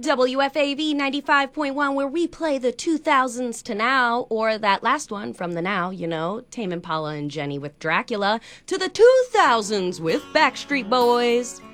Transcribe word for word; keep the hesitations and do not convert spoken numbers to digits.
W F A V ninety-five point one, where we play the two thousands to now, or that last one from the now, you know, Tame Impala and Jenny with Dracula, to the two thousands with Backstreet Boys.